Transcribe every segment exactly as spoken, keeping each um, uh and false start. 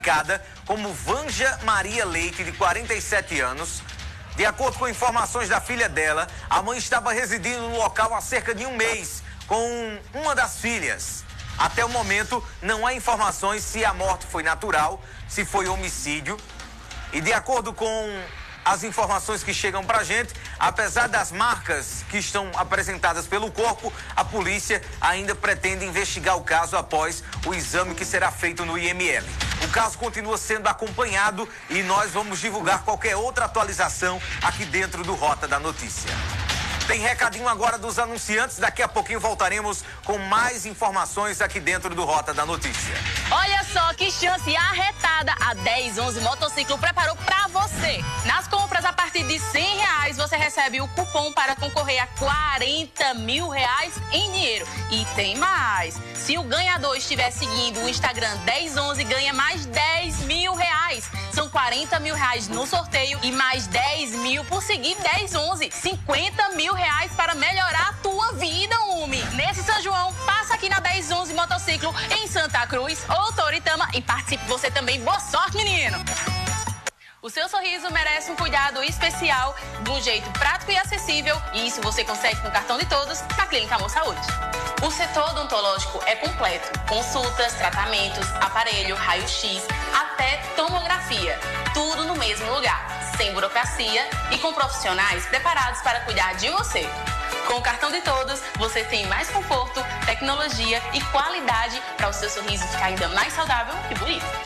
como Vanja Maria Leite, de quarenta e sete anos. De acordo com informações da filha dela, a mãe estava residindo no local há cerca de um mês com uma das filhas. Até o momento, não há informações se a morte foi natural, se foi homicídio. E de acordo com as informações que chegam pra gente, apesar das marcas que estão apresentadas pelo corpo, a polícia ainda pretende investigar o caso após o exame que será feito no I M L. O caso continua sendo acompanhado e nós vamos divulgar qualquer outra atualização aqui dentro do Rota da Notícia. Tem recadinho agora dos anunciantes, daqui a pouquinho voltaremos com mais informações aqui dentro do Rota da Notícia. Olha só que chance arretada a dez onze Motociclo preparou pra você. Nas compras a partir de cem reais você recebe o cupom para concorrer a quarenta mil reais em dinheiro. E tem mais. Se o ganhador estiver seguindo o Instagram dez onze, ganha mais dez mil reais. São quarenta mil reais no sorteio e mais dez mil por seguir dez onze. cinquenta mil reais para melhorar a tua vida, homem. Nesse São João, passa aqui na dez onze Motociclo em Santa Cruz ou Toritama e participe você também. Boa sorte, menino! O seu sorriso merece um cuidado especial, de um jeito prático e acessível, e isso você consegue com o cartão de todos na Clínica Amor Saúde. O setor odontológico é completo, consultas, tratamentos, aparelho, raio-x, até tomografia, tudo no mesmo lugar, sem burocracia e com profissionais preparados para cuidar de você. Com o cartão de todos, você tem mais conforto, tecnologia e qualidade para o seu sorriso ficar ainda mais saudável e bonito.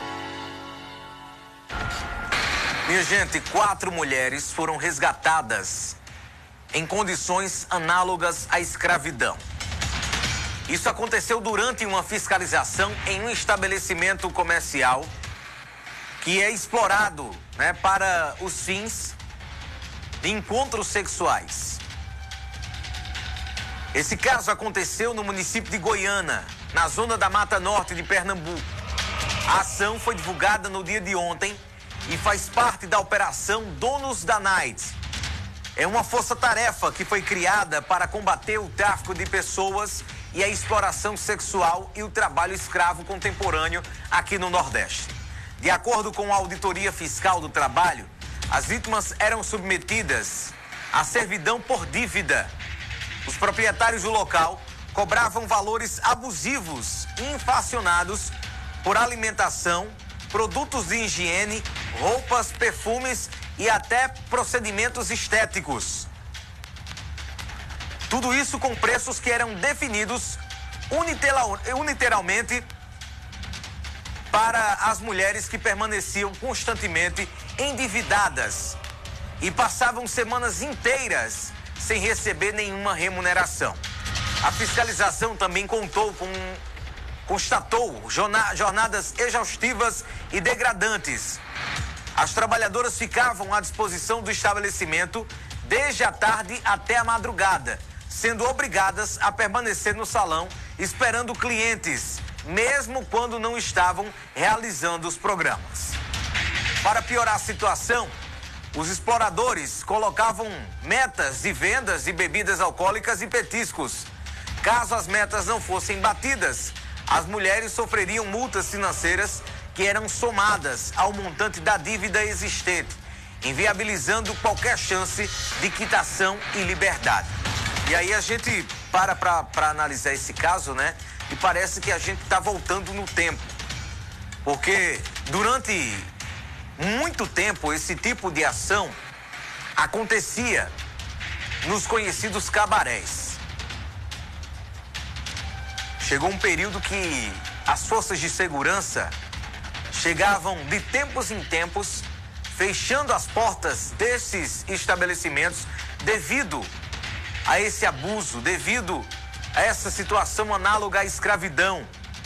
Minha gente, quatro mulheres foram resgatadas em condições análogas à escravidão. Isso aconteceu durante uma fiscalização em um estabelecimento comercial que é explorado, né, para os fins de encontros sexuais. Esse caso aconteceu no município de Goiânia, na zona da Mata Norte de Pernambuco. A ação foi divulgada no dia de ontem e faz parte da Operação Donos da Night. É uma força-tarefa que foi criada para combater o tráfico de pessoas e a exploração sexual e o trabalho escravo contemporâneo aqui no Nordeste. De acordo com a Auditoria Fiscal do Trabalho, as vítimas eram submetidas à servidão por dívida. Os proprietários do local cobravam valores abusivos e inflacionados por alimentação, produtos de higiene, roupas, perfumes e até procedimentos estéticos. Tudo isso com preços que eram definidos unilateralmente para as mulheres que permaneciam constantemente endividadas e passavam semanas inteiras sem receber nenhuma remuneração. A fiscalização também contou com constatou jornadas exaustivas e degradantes. As trabalhadoras ficavam à disposição do estabelecimento desde a tarde até a madrugada, sendo obrigadas a permanecer no salão esperando clientes, mesmo quando não estavam realizando os programas. Para piorar a situação, os exploradores colocavam metas de vendas de bebidas alcoólicas e petiscos. Caso as metas não fossem batidas, as mulheres sofreriam multas financeiras que eram somadas ao montante da dívida existente, inviabilizando qualquer chance de quitação e liberdade. E aí a gente para para analisar esse caso, né? E parece que a gente está voltando no tempo. Porque durante muito tempo esse tipo de ação acontecia nos conhecidos cabarés. Chegou um período que as forças de segurança chegavam de tempos em tempos, fechando as portas desses estabelecimentos devido a esse abuso, devido a essa situação análoga à escravidão,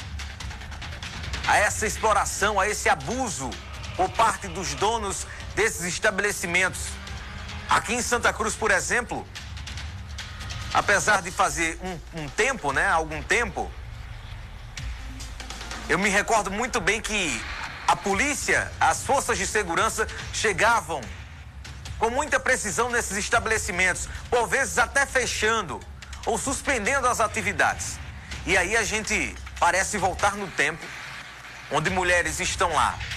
a essa exploração, a esse abuso por parte dos donos desses estabelecimentos. Aqui em Santa Cruz, por exemplo, apesar de fazer um, um tempo, né, algum tempo, eu me recordo muito bem que a polícia, as forças de segurança chegavam com muita precisão nesses estabelecimentos, por vezes até fechando ou suspendendo as atividades. E aí a gente parece voltar no tempo, onde mulheres estão lá